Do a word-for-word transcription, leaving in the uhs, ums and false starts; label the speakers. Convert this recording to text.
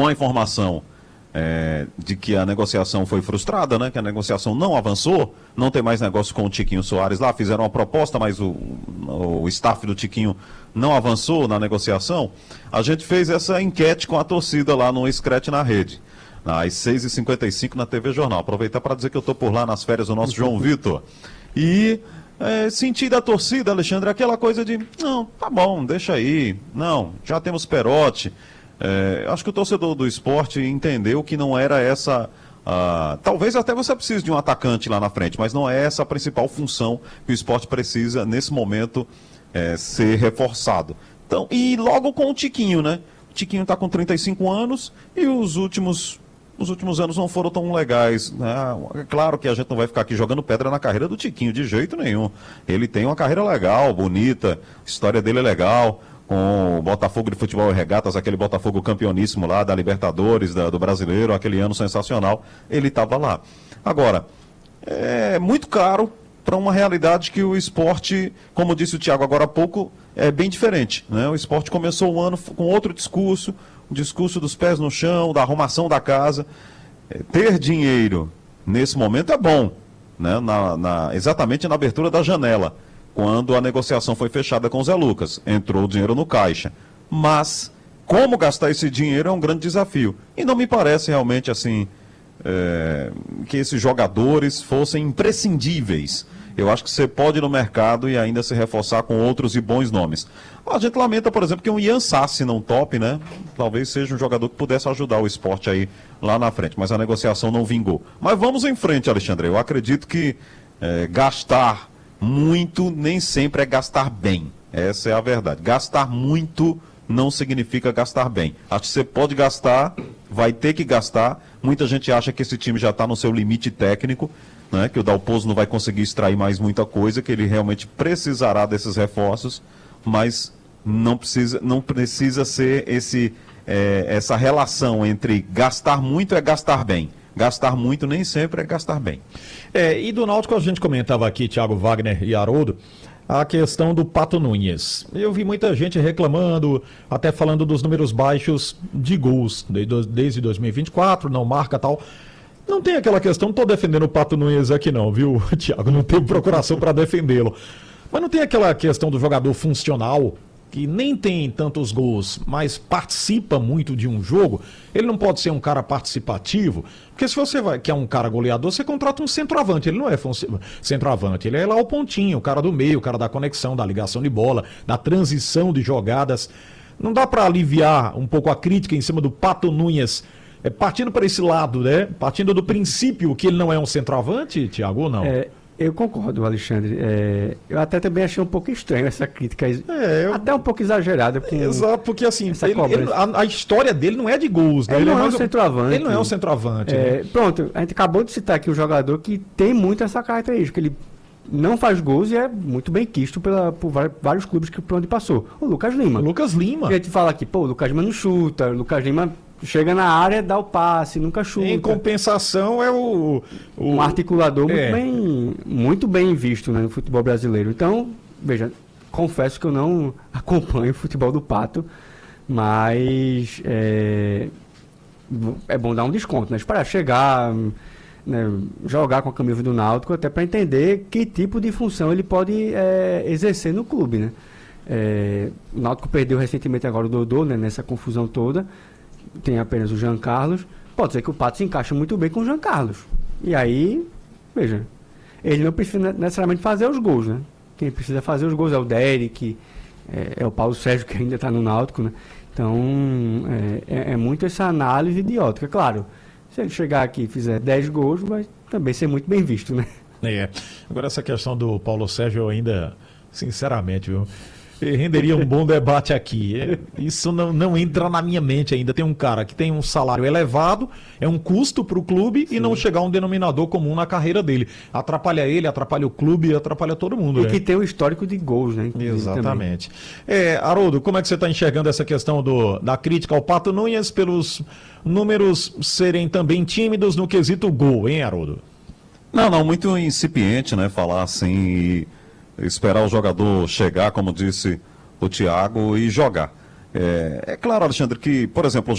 Speaker 1: com a informação é, de que a negociação foi frustrada, né? Que a negociação não avançou, não tem mais negócio com o Tiquinho Soares lá, fizeram uma proposta, mas o, o staff do Tiquinho não avançou na negociação. A gente fez essa enquete com a torcida lá no Scratch na Rede, às seis e cinquenta e cinco na T V Jornal. Aproveitar para dizer que eu estou por lá nas férias do nosso João Vitor. E é, senti da torcida, Alexandre, aquela coisa de, não, tá bom, deixa aí, não, já temos Perotti. É, acho que o torcedor do esporte entendeu que não era essa... Uh, talvez até você precise de um atacante lá na frente, mas não é essa a principal função que o esporte precisa, nesse momento, é, ser reforçado. Então, e logo com o Tiquinho, né? O Tiquinho está com trinta e cinco anos e os últimos, os últimos anos não foram tão legais, né? É claro que a gente não vai ficar aqui jogando pedra na carreira do Tiquinho, de jeito nenhum. Ele tem uma carreira legal, bonita, a história dele é legal, com o Botafogo de Futebol e Regatas, aquele Botafogo campeoníssimo lá da Libertadores, da, do Brasileiro, aquele ano sensacional, ele estava lá. Agora, é muito caro para uma realidade que o esporte, como disse o Thiago agora há pouco, é bem diferente, né? O esporte começou o ano com outro discurso, o discurso dos pés no chão, da arrumação da casa. É, ter dinheiro nesse momento é bom, né? na, na, exatamente na abertura da janela, quando a negociação foi fechada com o Zé Lucas. Entrou o dinheiro no caixa. Mas como gastar esse dinheiro é um grande desafio. E não me parece realmente assim é, que esses jogadores fossem imprescindíveis. Eu acho que você pode ir no mercado e ainda se reforçar com outros e bons nomes. A gente lamenta, por exemplo, que o Ian Sassi não tope, né? Talvez seja um jogador que pudesse ajudar o esporte aí lá na frente, mas a negociação não vingou. Mas vamos em frente, Alexandre. Eu acredito que é, gastar muito nem sempre é gastar bem. Essa é a verdade. Gastar muito não significa gastar bem. Acho que você pode gastar, vai ter que gastar. Muita gente acha que esse time já está no seu limite técnico, né? Que o Dalpozo não vai conseguir extrair mais muita coisa, que ele realmente precisará desses reforços, mas não precisa, não precisa ser esse, é, essa relação entre gastar muito é gastar bem. Gastar muito nem sempre é gastar bem.
Speaker 2: É, e do Náutico a gente comentava aqui, Thiago Wagner e Haroldo, a questão do Pato Nunes. Eu vi muita gente reclamando, até falando dos números baixos de gols desde dois mil e vinte e quatro, não marca tal. Não tem aquela questão, não estou defendendo o Pato Nunes aqui não, viu, Thiago? Não tenho procuração para defendê-lo. Mas não tem aquela questão do jogador funcional, que nem tem tantos gols, mas participa muito de um jogo. Ele não pode ser um cara participativo, porque se você vai, quer um cara goleador, você contrata um centroavante. Ele não é centroavante, ele é lá o pontinho, o cara do meio, o cara da conexão, da ligação de bola, da transição de jogadas. Não dá para aliviar um pouco a crítica em cima do Pato Nunes, é, partindo para esse lado, né? Partindo do princípio que ele não é um centroavante, Thiago, ou não?
Speaker 3: É... Eu concordo, Alexandre. É, eu até também achei um pouco estranho essa crítica, é, eu... até um pouco exagerada. Com
Speaker 2: Exato, porque assim, ele, ele, a, a história dele não é de gols, né?
Speaker 3: Ele,
Speaker 2: ele
Speaker 3: não
Speaker 2: é,
Speaker 3: é um centroavante.
Speaker 2: Ele não é um centroavante.
Speaker 3: É,
Speaker 2: né?
Speaker 3: Pronto, a gente acabou de citar aqui um jogador que tem muito essa característica. Ele não faz gols e é muito bem quisto pela, por vários clubes que, por onde passou. O Lucas Lima.
Speaker 2: O Lucas Lima.
Speaker 3: E a gente fala aqui, pô, o Lucas Lima não chuta, o Lucas Lima... Chega na área, dá o passe, nunca chuta.
Speaker 2: Em compensação é o... o...
Speaker 3: Um articulador
Speaker 2: é.
Speaker 3: muito, bem, muito bem visto, né, no futebol brasileiro. Então, veja, confesso que eu não acompanho o futebol do Pato, mas é, é bom dar um desconto, né? Esperar chegar, né, jogar com a camisa do Náutico, até para entender que tipo de função ele pode é, exercer no clube, né? É, o Náutico perdeu recentemente agora o Dodô, né, nessa confusão toda. Tem apenas o Jean Carlos. Pode ser que o Pato se encaixe muito bem com o Jean Carlos. E aí, veja, ele não precisa necessariamente fazer os gols, né? Quem precisa fazer os gols é o Derek, é, é o Paulo Sérgio, que ainda está no Náutico, né? Então, é, é, é muito essa análise de ótica. Claro, se ele chegar aqui e fizer dez gols, vai também ser muito bem visto, né?
Speaker 2: É. Agora, essa questão do Paulo Sérgio, eu ainda, sinceramente, viu? Renderia um bom debate aqui. É, isso não, não entra na minha mente ainda. Tem um cara que tem um salário elevado, é um custo para o clube. Sim. E não chegar a um denominador comum na carreira dele. Atrapalha ele, atrapalha o clube, atrapalha todo mundo.
Speaker 3: E
Speaker 2: né?
Speaker 3: que tem um histórico de gols, né?
Speaker 2: Exatamente. É, Haroldo, como é que você está enxergando essa questão do, da crítica ao Pato Nunes pelos números serem também tímidos no quesito gol, hein, Haroldo?
Speaker 1: Não, não, muito incipiente, né? Falar assim e esperar o jogador chegar, como disse o Thiago, e jogar. É, é claro, Alexandre, que, por exemplo,